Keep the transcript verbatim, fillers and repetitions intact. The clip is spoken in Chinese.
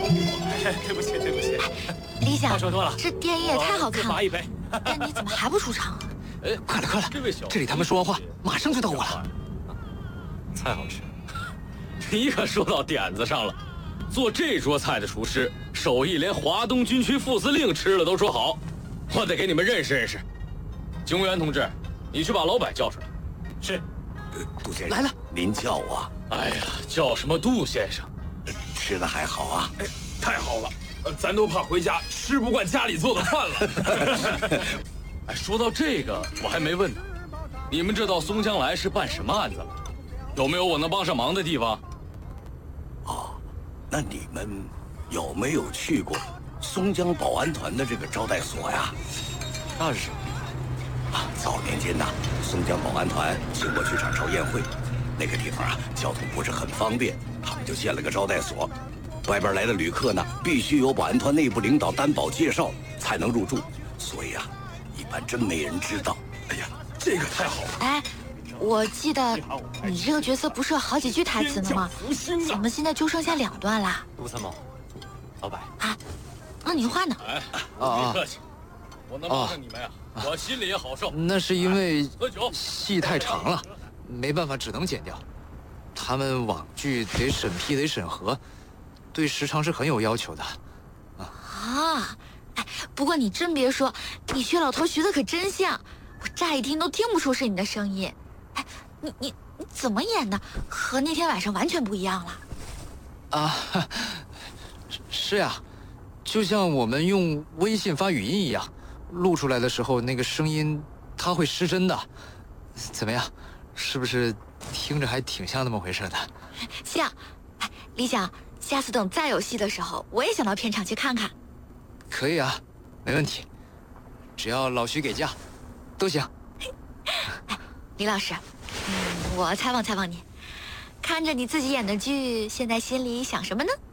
哎，对不起，对不起。 李想， 话说多了， 这电影也太好看了， 罚一杯。 但你怎么还不出场啊？ 哎， 快了，快了！ 这位小， 这里他们说完话，马上就到我了。 菜好吃，你可说到点子上了。做这桌菜的厨师，手艺连华东军区副司令吃了都说好，我得给你们认识认识。警务员同志，你去把老柏叫出来。是。 杜先生来了， 您叫我。 哎呀，叫什么杜先生？ 吃的还好啊？ 哎，太好了，咱都怕回家吃不惯家里做的饭了。 哎，说到这个，我还没问呢，你们这到松江来是办什么案子了？有没有我能帮上忙的地方？ 哦，那你们有没有去过松江保安团的这个招待所呀？ 那是什么？ 啊，早年间呐，松江保安团请我去掌勺宴会，那个地方啊，交通不是很方便，他们就建了个招待所。外边来的旅客呢，必须由保安团内部领导担保介绍才能入住，所以啊，一般真没人知道。 哎呀，这个太好了！ 哎，我记得你这个角色不是有好几句台词呢吗？怎么现在就剩下两段啦？ 杜参谋，老柏啊，那你话呢？ 哎， 啊别客气，我能帮上你们呀，我心里也好受。 那是因为喝酒戏太长了，没办法，只能剪掉。他们网剧得审批，得审核，对时长是很有要求的。 啊，哎，不过你真别说，你薛老头学的可真像，我乍一听都听不出是你的声音。哎，你你你怎么演的？和那天晚上完全不一样了。 啊，是是呀，就像我们用微信发语音一样，录出来的时候那个声音它会失真的。怎么样，是不是听着还挺像那么回事的？ 像，哎，李想，下次等再有戏的时候，我也想到片场去看看。 可以啊，没问题，只要老徐给假，都行。 哎，李老师，嗯，我采访采访你，看着你自己演的剧，现在心里想什么呢？